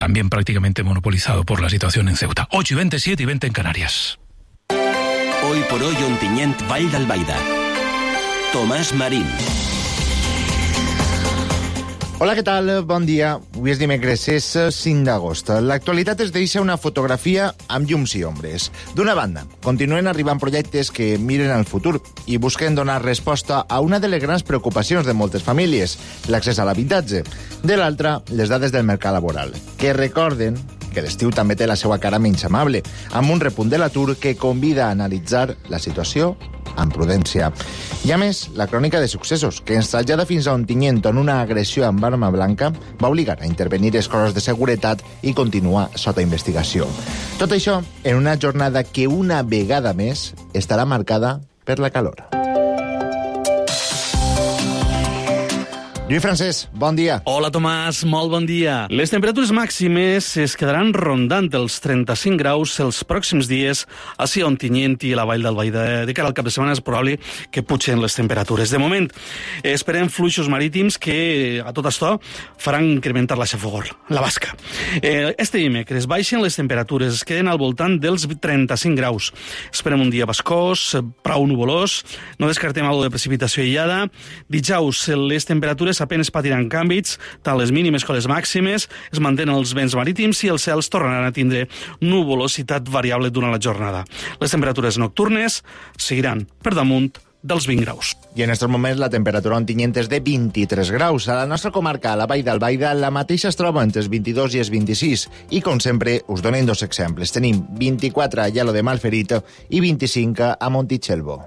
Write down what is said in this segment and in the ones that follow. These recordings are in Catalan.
también prácticamente monopolizado por la situación en Ceuta. 8:20, 7:20 en Canarias. Hoy por hoy, Ontinyent, Vall d'Albaida. Tomàs Marín. Hola, què tal? Bon dia. Avui és dimecres, és 5 d'agost. L'actualitat es deixa una fotografia amb llums i ombres. D'una banda, continuen arribant projectes que miren al futur i busquen donar resposta a una de les grans preocupacions de moltes famílies, l'accés a l'habitatge. De l'altra, les dades del mercat laboral, que recorden que l'estiu també té la seva cara menys amable, amb un repunt de l'atur que convida a analitzar la situació amb prudència. I a més, la crònica de successos, que ens trasllada fins a Ontinyent, on una agressió amb arma blanca va obligar a intervenir els cossos de seguretat i continuar sota investigació. Tot això en una jornada que una vegada més estarà marcada per la calor. Lluís Francesc, bon dia. Hola, Tomàs, molt bon dia. Les temperatures màximes es quedaran rondant els 35 graus els pròxims dies a Ontinyent i a la Vall d'Albaida. De cara al cap de setmana és probable que pugen les temperatures. De moment, esperem fluixos marítims que, a tot esto, faran incrementar la xafogor, la basca. Este dimecres baixen les temperatures, es queden al voltant dels 35 graus. Esperem un dia bascós, prou nuvolós, no descartem alguna de precipitació aïllada. Dijous, les temperatures apenas patiran canvis, tant les mínimes com les màximes, es mantenen els vents marítims i els cels tornaran a tindre nuvolositat variable durant la jornada. Les temperatures nocturnes seguiran per damunt dels 20 graus. I en aquests moments la temperatura a Ontinyent és de 23 graus. A la nostra comarca, a la Vall d'Albaida, la mateixa es troba entre els 22 i els 26. I, com sempre, us donem dos exemples. Tenim 24 a Llo de Malferit i 25 a Montitxelvo.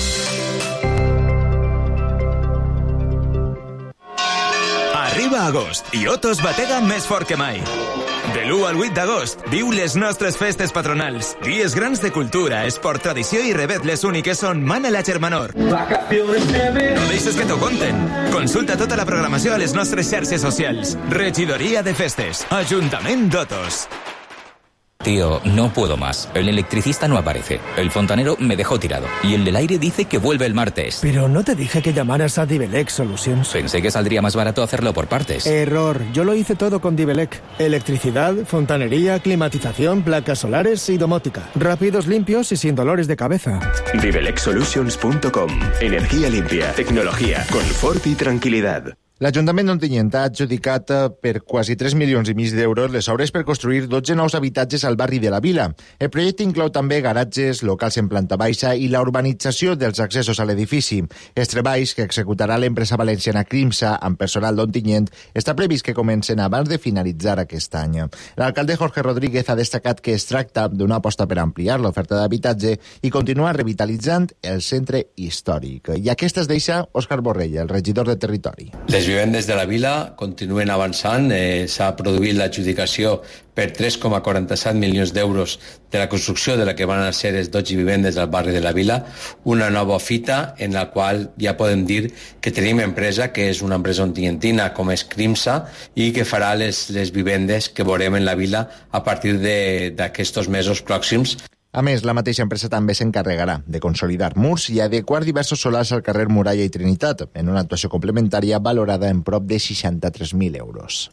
Arriba agost i Otos batega més fort que mai. De l'1 al 8 d'agost, viu les nostres festes patronals. Dies grans de cultura, esport, tradició i revetles úniques on mana la germanor. No deixes que t'ho conten. Consulta tota la programació a les nostres xarxes socials. Regidoria de Festes. Ajuntament d'Otos. Tío, no puedo más. El electricista no aparece. El fontanero me dejó tirado. Y el del aire dice que vuelve el martes. Pero no te dije que llamaras a Divelec Solutions. Pensé que saldría más barato hacerlo por partes. Error. Yo lo hice todo con Divelec. Electricidad, fontanería, climatización, placas solares y domótica. Rápidos, limpios y sin dolores de cabeza. DivelecSolutions.com. Energía limpia, tecnología, confort y tranquilidad. L'Ajuntament d'Ontinyent ha adjudicat per quasi 3 milions i mig d'euros les obres per construir 12 nous habitatges al barri de la Vila. El projecte inclou també garatges, locals en planta baixa i la urbanització dels accessos a l'edifici. Els treballs que executarà l'empresa valenciana Crimsa amb personal d'Ontinyent està previst que comencen abans de finalitzar aquest any. L'alcalde Jorge Rodríguez ha destacat que es tracta d'una aposta per ampliar l'oferta d'habitatge i continuar revitalitzant el centre històric. I aquesta es deixa Òscar Borrell, el regidor de Territori. Les vivendes de la vila continuen avançant. S'ha produït l'adjudicació per 3,47 milions d'euros de la construcció de la que van a ser les 12 vivendes del barri de la vila, una nova fita en la qual ja podem dir que tenim empresa, que és una empresa ontientina com és Crimsa, i que farà les vivendes que veurem en la vila a partir d'aquests mesos pròxims. A més, la mateixa empresa també s'encarregarà de consolidar murs i adequar diversos solars al carrer Muralla i Trinitat, en una actuació complementària valorada en prop de 63.000 euros.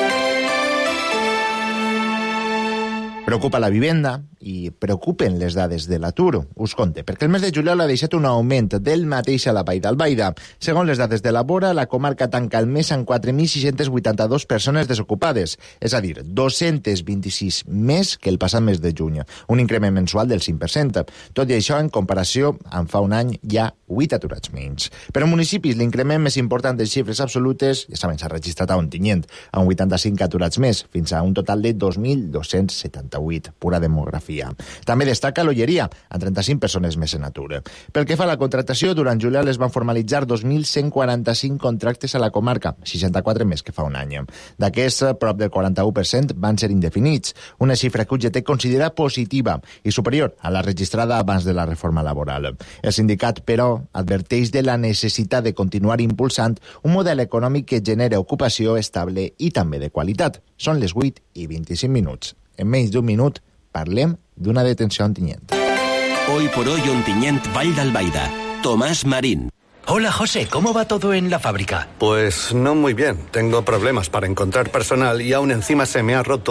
Preocupa la vivenda i preocupen les dades de l'atur. Us conte, perquè el mes de juliol ha deixat un augment del mateix a la Vall d'Albaida. Segons les dades de la Bora, la comarca tanca el mes amb 4.682 persones desocupades, és a dir, 226 més que el passat mes de juny, un increment mensual del 5%. Tot i això, en comparació amb fa un any, hi ha 8 aturats menys. Però en municipis, l'increment més important de xifres absolutes, ja saben, s'ha registrat a Ontinyent, amb 85 aturats més, fins a un total de 2.278, pura demografia. També destaca l'Olleria, amb 35 persones més en atur. Pel que fa a la contractació, durant juliol es van formalitzar 2.145 contractes a la comarca, 64 més que fa un any. D'aquests, prop del 41% van ser indefinits, una xifra que UGT considera positiva i superior a la registrada abans de la reforma laboral. El sindicat, però, adverteix de la necessitat de continuar impulsant un model econòmic que genera ocupació estable i també de qualitat. Són les 8:25. En menys d'un minut parlem d'una detenció a Ontinyent. Hoy por hoy, Ontinyent, Vall d'Albaida. Tomàs Marín. Hola, José, ¿cómo va todo en la fábrica? Pues no muy bien. Tengo problemas para encontrar personal y aún encima se me ha roto